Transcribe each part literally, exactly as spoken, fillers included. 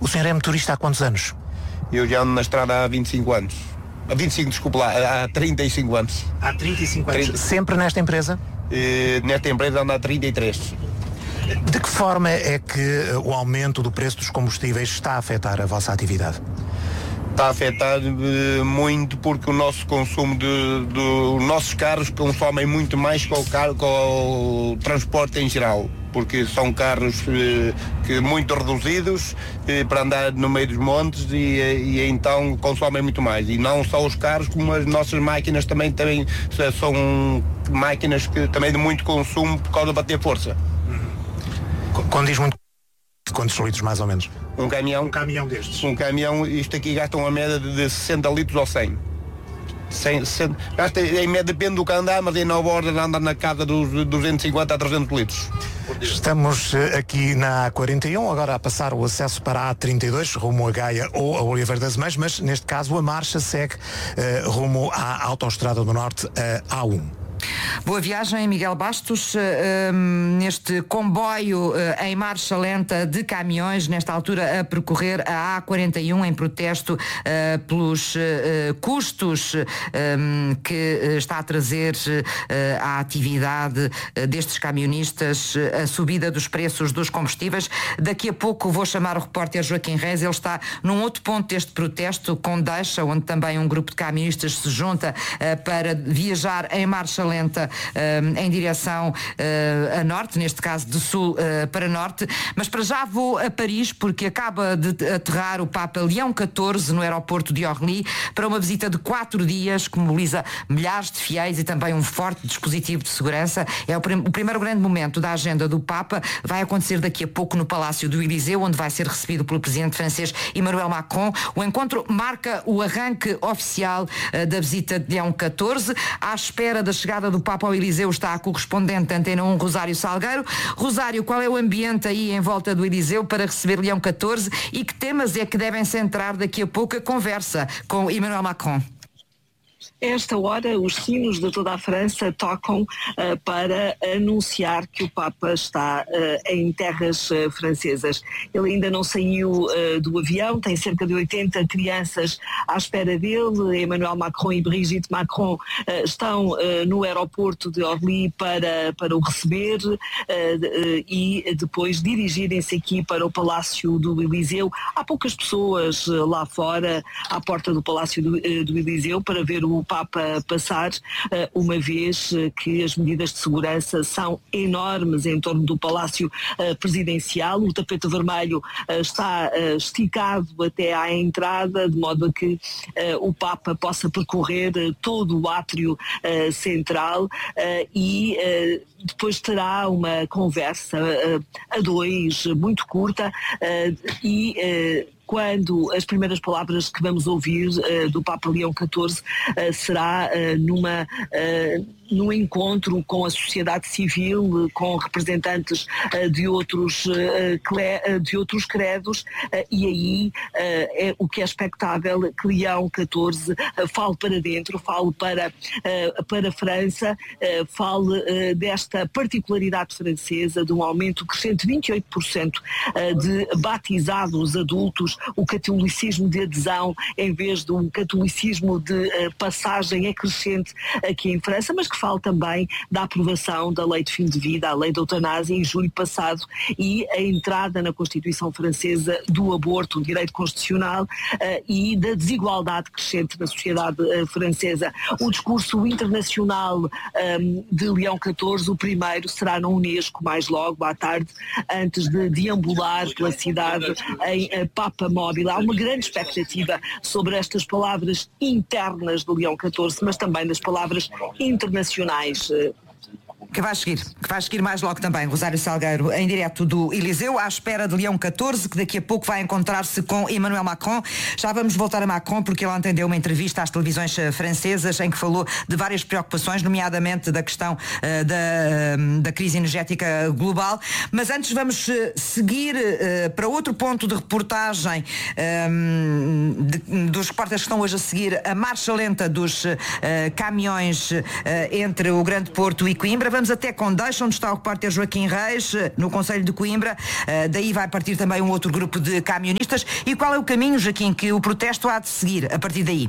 O senhor é motorista há quantos anos? Eu já ando na estrada há vinte e cinco anos. Há vinte e cinco, desculpa lá, há trinta e cinco anos. Há trinta e cinco anos. trinta Sempre nesta empresa? Uh, nesta empresa ando há trinta e três. De que forma é que o aumento do preço dos combustíveis está a afetar a vossa atividade? Está a afetar uh, muito porque o nosso consumo de, de os nossos carros consomem muito mais com o, carro, com o transporte em geral, porque são carros uh, que muito reduzidos uh, para andar no meio dos montes e, e então consomem muito mais. E não só os carros, como as nossas máquinas também, também são máquinas que, também de muito consumo por causa de bater força. Quando diz muito, quantos litros mais ou menos? Um caminhão, um caminhão destes. Um caminhão, isto aqui gasta uma média de sessenta litros ou cem. cem, cem gasta, em média, depende do que andar, mas em nove horas anda na casa dos duzentos e cinquenta a trezentos litros. Estamos aqui na A quarenta e um, agora a passar o acesso para a A trinta e dois, rumo a Gaia ou a Oliveira das Mães, mas neste caso a marcha segue uh, rumo à Autoestrada do Norte, a A um. Boa viagem, Miguel Bastos, uh, um, neste comboio uh, em marcha lenta de caminhões, nesta altura a percorrer a A quarenta e um em protesto uh, pelos uh, custos um, que está a trazer uh, à atividade uh, destes camionistas, uh, a subida dos preços dos combustíveis. Daqui a pouco vou chamar o repórter Joaquim Reis, ele está num outro ponto deste protesto, com Deixa, onde também um grupo de camionistas se junta uh, para viajar em marcha lenta lenta uh, em direção uh, a norte, neste caso de sul uh, para norte, mas para já vou a Paris porque acaba de aterrar o Papa Leão catorze no aeroporto de Orly para uma visita de quatro dias que mobiliza milhares de fiéis e também um forte dispositivo de segurança. É o, prim- o primeiro grande momento da agenda do Papa, vai acontecer daqui a pouco no Palácio do Eliseu, onde vai ser recebido pelo presidente francês Emmanuel Macron. O encontro marca o arranque oficial uh, da visita de Leão catorze. À espera da chegada do Papa ao Eliseu está a correspondente da Antena um, Rosário Salgueiro. Rosário, qual é o ambiente aí em volta do Eliseu para receber Leão catorze e que temas é que devem centrar daqui a pouco a conversa com Emmanuel Macron? A esta hora, os sinos de toda a França tocam uh, para anunciar que o Papa está uh, em terras uh, francesas. Ele ainda não saiu uh, do avião, tem cerca de oitenta crianças à espera dele. Emmanuel Macron e Brigitte Macron uh, estão uh, no aeroporto de Orly para, para o receber uh, uh, e depois dirigirem-se aqui para o Palácio do Eliseu. Há poucas pessoas uh, lá fora, à porta do Palácio do, uh, do Eliseu, para ver o Papa passar, uma vez que as medidas de segurança são enormes em torno do Palácio Presidencial. O tapete vermelho está esticado até à entrada, de modo a que o Papa possa percorrer todo o átrio central e depois terá uma conversa a dois muito curta e quando as primeiras palavras que vamos ouvir uh, do Papa Leão catorze uh, será uh, numa, uh, num encontro com a sociedade civil, uh, com representantes uh, de, outros, uh, cle- uh, de outros credos, uh, e aí uh, é, o que é expectável que Leão catorze uh, fale para dentro, fale para, uh, para a França, uh, fale uh, desta particularidade francesa, de um aumento crescente de vinte e oito por cento uh, de batizados adultos, o catolicismo de adesão em vez de um catolicismo de uh, passagem é crescente aqui em França, mas que fala também da aprovação da lei de fim de vida, a lei da eutanásia em julho passado, e a entrada na Constituição francesa do aborto, um direito constitucional, uh, e da desigualdade crescente na sociedade uh, francesa. O discurso internacional um, de Leão catorze, o primeiro, será na Unesco mais logo à tarde, antes de deambular pela cidade em uh, Papa Móvel. Há uma grande expectativa sobre estas palavras internas do Leão catorze, mas também das palavras internacionais. Que vai seguir, que vai seguir mais logo também, Rosário Salgueiro, em direto do Eliseu, à espera de Leão catorze, que daqui a pouco vai encontrar-se com Emmanuel Macron. Já vamos voltar a Macron, porque ele ontem deu uma entrevista às televisões francesas em que falou de várias preocupações, nomeadamente da questão uh, da, uh, da crise energética global. Mas antes vamos uh, seguir uh, para outro ponto de reportagem um, de, dos repórteres que estão hoje a seguir a marcha lenta dos uh, caminhões uh, entre o Grande Porto e Coimbra. Vamos vamos até Condeixa, onde está o repórter Joaquim Reis, no Concelho de Coimbra. Uh, daí vai partir também um outro grupo de camionistas. E qual é o caminho, Joaquim, que o protesto há de seguir a partir daí?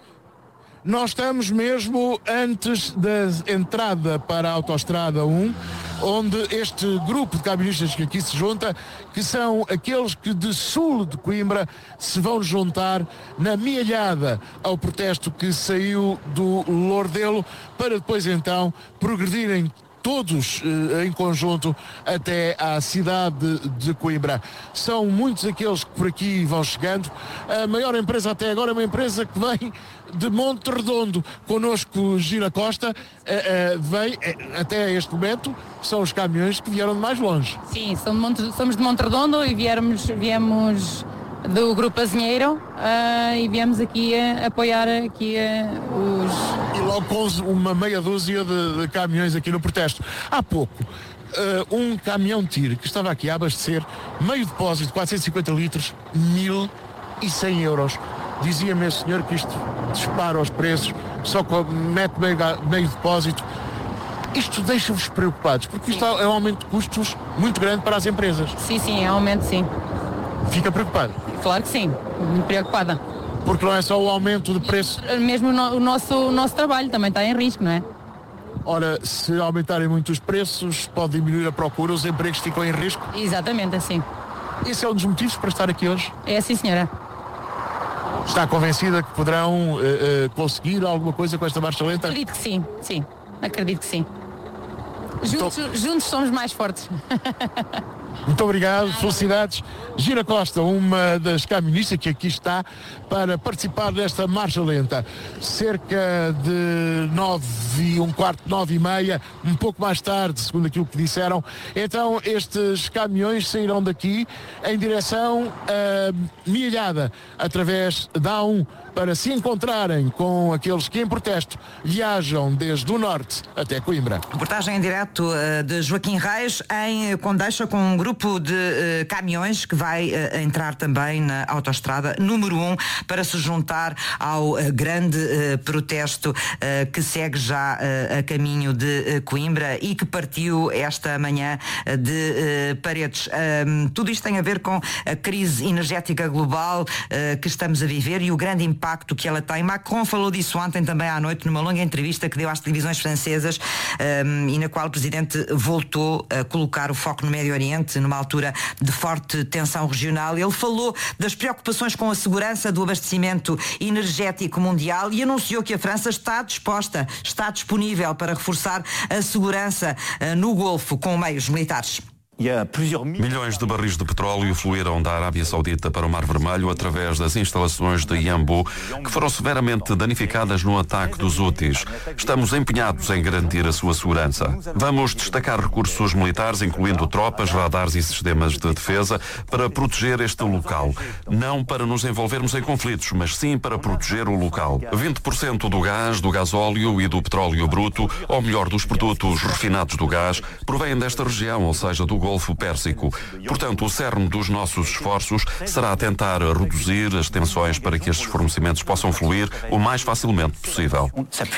Nós estamos mesmo antes da entrada para a Autostrada um, onde este grupo de camionistas que aqui se junta, que são aqueles que de sul de Coimbra se vão juntar na mielhada ao protesto que saiu do Lordelo, para depois então progredirem todos eh, em conjunto até à cidade de Coimbra. São muitos aqueles que por aqui vão chegando. A maior empresa até agora é uma empresa que vem de Monte Redondo. Connosco Gira Costa, eh, eh, vem eh, até este momento, são os caminhões que vieram de mais longe. Sim, somos de Monte, somos de Monte Redondo e viemos, viemos do Grupo Azinheiro uh, e viemos aqui a apoiar aqui uh, os... E logo com uma meia dúzia de, de caminhões aqui no protesto. Há pouco, uh, um caminhão tiro que estava aqui a abastecer meio depósito de quatrocentos e cinquenta litros, mil e cem euros. Dizia-me esse senhor que isto dispara os preços, só mete meio, meio depósito. Isto deixa-vos preocupados, porque isto é um aumento de custos muito grande para as empresas. Sim, sim, é um aumento, sim. Fica preocupado? Claro que sim, muito preocupada. Porque não é só o aumento de preço. Mesmo o, no, o, nosso, o nosso trabalho também está em risco, não é? Ora, se aumentarem muito os preços, pode diminuir a procura, os empregos ficam em risco. Exatamente, assim. Esse é um dos motivos para estar aqui hoje? É assim, senhora. Está convencida que poderão uh, uh, conseguir alguma coisa com esta marcha lenta? Acredito que sim, sim. Acredito que sim. Juntos, então... juntos somos mais fortes. Muito obrigado, felicidades. Gira Costa, uma das camionistas que aqui está para participar desta marcha lenta. Cerca de nove e um quarto, nove e meia, um pouco mais tarde, segundo aquilo que disseram. Então estes caminhões sairão daqui em direção a Mielhada, através da A um, para se encontrarem com aqueles que em protesto viajam desde o norte até Coimbra. Reportagem em direto uh, de Joaquim Reis em Condeixa, com um grupo de uh, caminhões que vai uh, entrar também na autoestrada número um para se juntar ao uh, grande uh, protesto uh, que segue já uh, a caminho de uh, Coimbra e que partiu esta manhã uh, de uh, Paredes. Um, tudo isto tem a ver com a crise energética global uh, que estamos a viver e o grande impacto impacto que ela tem. Macron falou disso ontem também à noite numa longa entrevista que deu às televisões francesas um, e na qual o Presidente voltou a colocar o foco no Médio Oriente numa altura de forte tensão regional. Ele falou das preocupações com a segurança do abastecimento energético mundial e anunciou que a França está disposta, está disponível para reforçar a segurança uh, no Golfo com meios militares. Milhões de barris de petróleo fluíram da Arábia Saudita para o Mar Vermelho através das instalações de Yanbu, que foram severamente danificadas no ataque dos Houthis. Estamos empenhados em garantir a sua segurança. Vamos destacar recursos militares, incluindo tropas, radares e sistemas de defesa, para proteger este local. Não para nos envolvermos em conflitos, mas sim para proteger o local. vinte por cento do gás, do gasóleo e do petróleo bruto, ou melhor, dos produtos refinados do gás, provém desta região, ou seja, do Golfo Golfo Pérsico. Portanto, o cerne dos nossos esforços será tentar reduzir as tensões para que estes fornecimentos possam fluir o mais facilmente possível.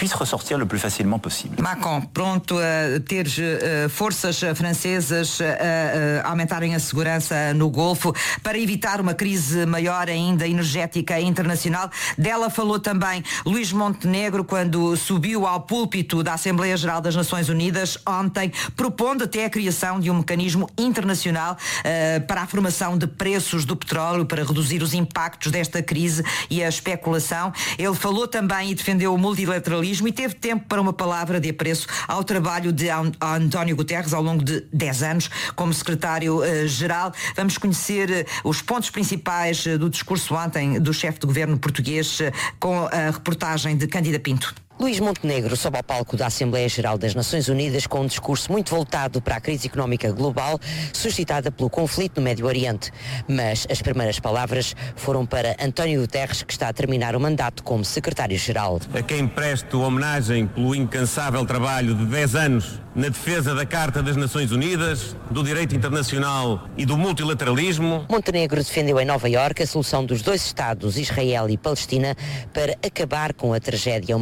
Macron, pronto a ter uh, forças francesas a uh, uh, aumentarem a segurança no Golfo para evitar uma crise maior ainda energética internacional. Dela falou também Luís Montenegro quando subiu ao púlpito da Assembleia Geral das Nações Unidas ontem, propondo até a criação de um mecanismo internacional uh, para a formação de preços do petróleo, para reduzir os impactos desta crise e a especulação. Ele falou também e defendeu o multilateralismo e teve tempo para uma palavra de apreço ao trabalho de António Guterres ao longo de dez anos como secretário-geral. Uh, Vamos conhecer uh, os pontos principais uh, do discurso ontem do chefe de governo português uh, com a reportagem de Cândida Pinto. Luís Montenegro sobe ao palco da Assembleia Geral das Nações Unidas com um discurso muito voltado para a crise económica global suscitada pelo conflito no Médio Oriente. Mas as primeiras palavras foram para António Guterres, que está a terminar o mandato como secretário-geral. A quem presto homenagem pelo incansável trabalho de dez anos na defesa da Carta das Nações Unidas, do direito internacional e do multilateralismo. Montenegro defendeu em Nova Iorque a solução dos dois Estados, Israel e Palestina, para acabar com a tragédia humanitária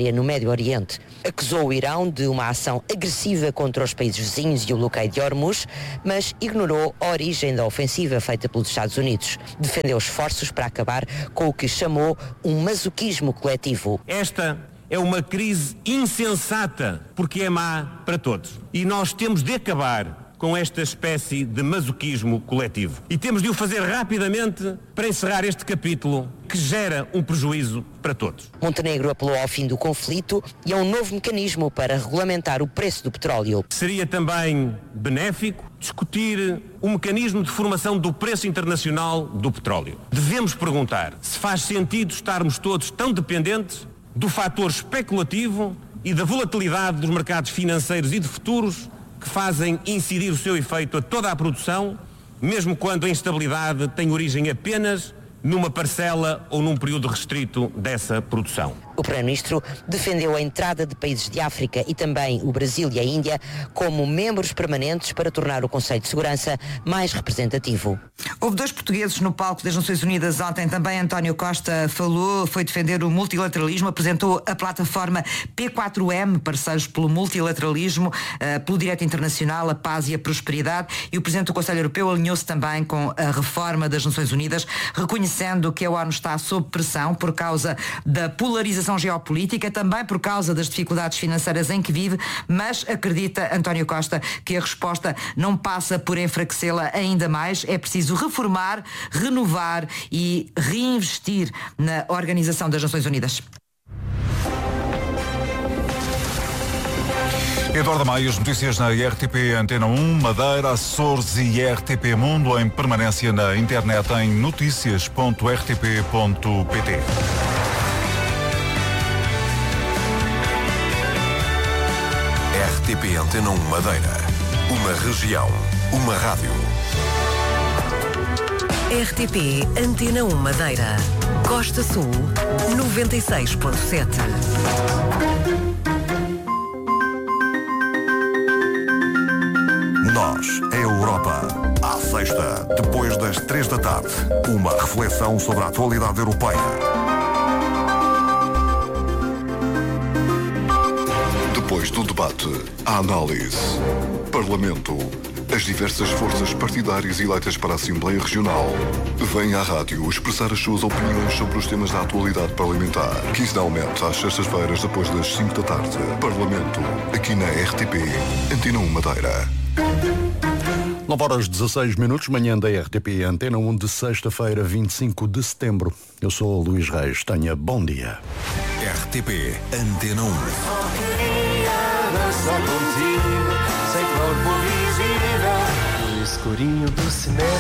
Síria, no Médio Oriente. Acusou o Irão de uma ação agressiva contra os países vizinhos e o bloqueio de Hormuz, mas ignorou a origem da ofensiva feita pelos Estados Unidos. Defendeu esforços para acabar com o que chamou um masoquismo coletivo. Esta é uma crise insensata, porque é má para todos. E nós temos de acabar com esta espécie de masoquismo coletivo. E temos de o fazer rapidamente para encerrar este capítulo que gera um prejuízo para todos. Montenegro apelou ao fim do conflito e a um novo mecanismo para regulamentar o preço do petróleo. Seria também benéfico discutir o mecanismo de formação do preço internacional do petróleo. Devemos perguntar se faz sentido estarmos todos tão dependentes do fator especulativo e da volatilidade dos mercados financeiros e de futuros que fazem incidir o seu efeito a toda a produção, mesmo quando a instabilidade tem origem apenas numa parcela ou num período restrito dessa produção. O Primeiro-Ministro defendeu a entrada de países de África e também o Brasil e a Índia como membros permanentes para tornar o Conselho de Segurança mais representativo. Houve dois portugueses no palco das Nações Unidas ontem. Também António Costa falou, foi defender o multilateralismo, apresentou a plataforma P quatro M, parceiros pelo multilateralismo, uh, pelo direito internacional, a paz e a prosperidade, e o Presidente do Conselho Europeu alinhou-se também com a reforma das Nações Unidas, reconhecendo que a ONU está sob pressão por causa da polarização geopolítica, também por causa das dificuldades financeiras em que vive, mas acredita António Costa que a resposta não passa por enfraquecê-la ainda mais. É preciso reformar, renovar e reinvestir na Organização das Nações Unidas. Eduardo Maia, as notícias na R T P Antena um, Madeira, Açores e R T P Mundo em permanência na internet em notícias ponto r t p ponto p t. R T P Antena um Madeira. Uma região. Uma rádio. R T P Antena um Madeira. Costa Sul, noventa e seis ponto sete. Nós, a Europa. À sexta, depois das três da tarde. Uma reflexão sobre a atualidade europeia. Depois do debate, a análise. Parlamento. As diversas forças partidárias eleitas para a Assembleia Regional vêm à rádio expressar as suas opiniões sobre os temas da atualidade parlamentar. Quinzenalmente, às sextas-feiras, depois das cinco da tarde. Parlamento, aqui na R T P, Antena um Madeira. nove horas dezasseis minutos, manhã da R T P Antena um de sexta-feira, vinte e cinco de setembro. Eu sou o Luís Reis. Tenha bom dia. R T P Antena um. Só contigo, sem corpo visível, no escurinho do cinema.